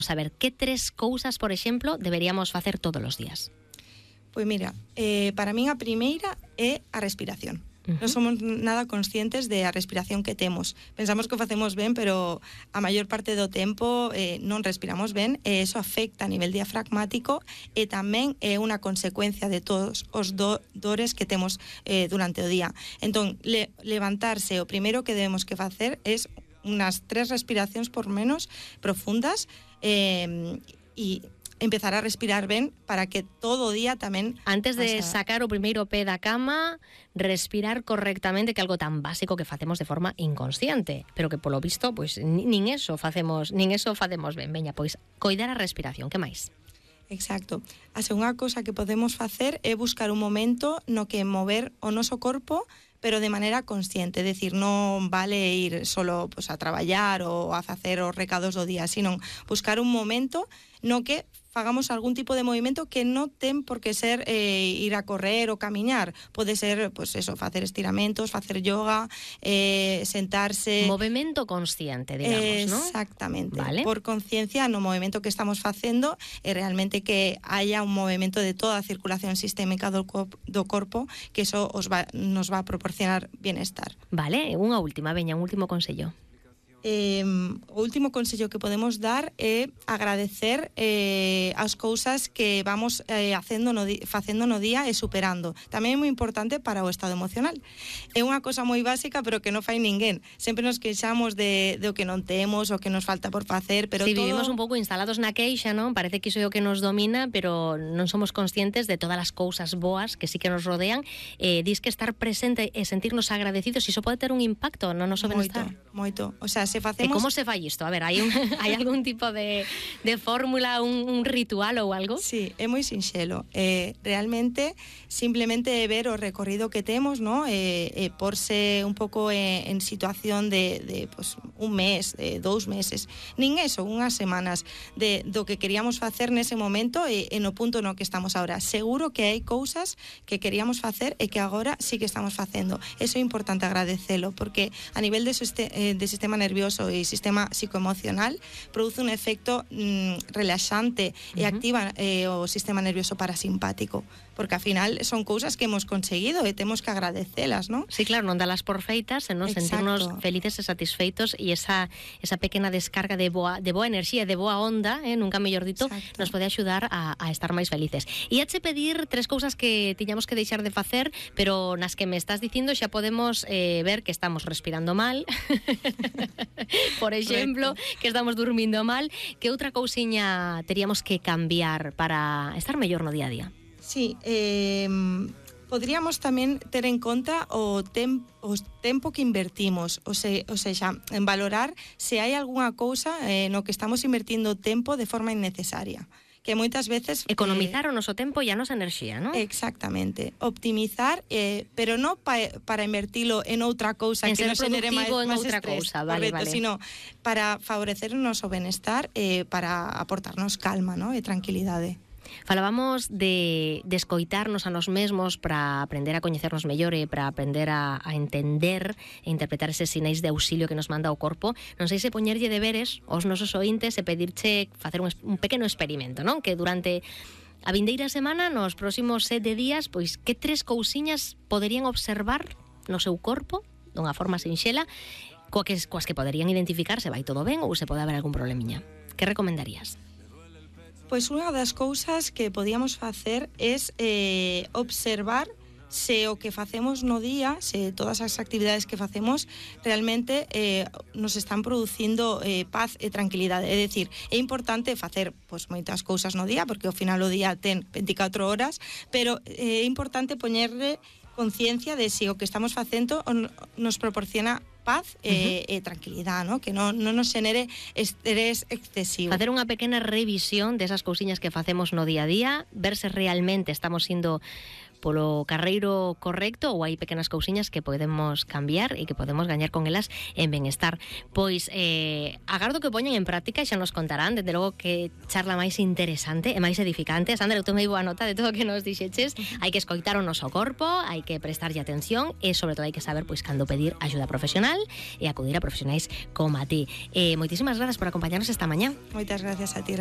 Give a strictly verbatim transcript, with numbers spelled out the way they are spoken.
saber que tres cousas, por exemplo, deberíamos facer todos os días. Pois mira, eh, para min a primeira é a respiración. Uh-huh. Non somos nada conscientes de a respiración que temos. Pensamos que o facemos ben, pero a maior parte do tempo eh, non respiramos ben, e eso afecta a nivel diafragmático e tamén é unha consecuencia de todos os do, dores que temos eh, durante o día. Entón, le, levantarse, o primeiro que debemos que facer é unas tres respiracións por menos profundas eh, e empezar a respirar ben para que todo o día tamén... Antes de pasa... sacar o primeiro pé da cama, respirar correctamente, que é algo tan básico que facemos de forma inconsciente, pero que polo visto, pois, nin eso facemos, nin eso facemos ben. Veña, pois, coidar a respiración, que máis? Exacto. A segunda cousa que podemos facer é buscar un momento no que mover o noso corpo, pero de maneira consciente, é dicir, non vale ir solo pues, a traballar ou a facer os recados do día, sino buscar un momento no que fagamos algún tipo de movimento que non ten por que ser eh, ir a correr ou camiñar. Pode ser, pues eso, facer estiramentos, facer yoga, eh, sentarse... Movimento consciente, digamos, ¿no? Exactamente. Vale. Por conciencia no movimento que estamos facendo e realmente que haya un movimento de toda a circulación sistémica do, co- do corpo, que eso os va, nos va a proporcionar bienestar. Vale, unha última, veña, un último consello. Eh, o último consello que podemos dar é agradecer eh, as cousas que vamos eh, facendo, no di- facendo no día e superando. Tamén é moi importante para o estado emocional. É unha cosa moi básica, pero que non fai ninguén. Sempre nos queixamos de, de o que non temos, o que nos falta por facer, pero si todo... vivimos un pouco instalados na queixa, non? Parece que iso é o que nos domina, pero non somos conscientes de todas as cousas boas que sí que nos rodean. Eh, dis que estar presente e sentirnos agradecidos, iso pode ter un impacto no noso Moito, benestar. moito. O sea, se facemos... E como se fai isto? A ver, hai, un, hai algún tipo de, de fórmula, un, un ritual ou algo? Sí, é moi sinxelo. Eh, realmente, simplemente ver o recorrido que temos, ¿no? Eh, eh, porse un pouco en, en situación de, de pues, un mes, de dous meses, nin eso, unhas semanas, de, do que queríamos facer nese momento e, e no punto no que estamos ahora. Seguro que hai cousas que queríamos facer e que agora sí que estamos facendo. Eso é importante agradecelo, porque a nivel de, soste, eh, de sistema nervioso e sistema psicoemocional produce un efecto mm, relaxante e uh-huh. activa eh, o sistema nervioso parasimpático, porque ao final son cousas que hemos conseguido e temos que agradecelas, ¿no? Sí, claro, non dalas por feitas, senón sentirnos felices e satisfeitos, e esa, esa pequena descarga de boa, de boa enerxía, de boa onda, eh, nunca mellor dito, Exacto. Nos pode axudar a, a estar máis felices. E hache pedir tres cousas que tiñamos que deixar de facer, pero nas que me estás dicindo xa podemos eh, ver que estamos respirando mal, por exemplo, Correcto. Que estamos durmindo mal. Que outra cousiña teríamos que cambiar para estar mellor no día a día? Sí, eh, podríamos tamén ter en conta o, tem, o tempo que invertimos, o, se, o seja, en valorar se hai algunha cousa eh, no que estamos invertindo tempo de forma innecesaria, que moitas veces... Economizar eh, o noso tempo e a nosa enerxía, non? Exactamente. Optimizar, eh, pero non pa, para invertilo en outra cousa en que nos genere máis outra estrés, cousa, vale, correcto, vale. Sino para favorecer o noso benestar, eh, para aportarnos calma, ¿no? E tranquilidade. Falábamos de, de escoitarnos a nos mesmos para aprender a coñecernos mellor e para aprender a, a entender e interpretar eses sinais de auxilio que nos manda o corpo. Non sei se poñerlle deberes aos nosos ointes e pedirche facer un, un pequeno experimento, non? Que durante a vindeira semana, nos próximos sete días, pois que tres cousiñas poderían observar no seu corpo, dunha forma sinxela, coa que, coas que poderían identificar se vai todo ben ou se pode haber algún problemiña. Que recomendarías? Pois unha das cousas que podíamos facer é eh, observar se o que facemos no día, se todas as actividades que facemos realmente eh, nos están producindo eh, paz e tranquilidade. É dicir, é importante facer pois, moitas cousas no día, porque ao final o día ten veinticuatro horas, pero eh, é importante poñerle conciencia de se o que estamos facendo nos proporciona paz e, uh-huh. e tranquilidade, ¿no? Que non, non nos xenere estrés excesivo. Facer unha pequena revisión desas cousiñas que facemos no día a día, ver se realmente estamos indo polo carreiro correcto ou hai pequenas cousiñas que podemos cambiar e que podemos gañar con elas en benestar. Pois eh, agardo que poñen en práctica e xa nos contarán, desde logo que charla máis interesante e máis edificante. Sandra, eu tomei boa nota de todo o que nos dixeches. Hai que escoitar o noso corpo, hai que prestarlle atención e sobre todo hai que saber pois cando pedir axuda profesional e acudir a profesionais como a ti. Eh, moitísimas grazas por acompañarnos esta mañá. Moitas gracias a ti.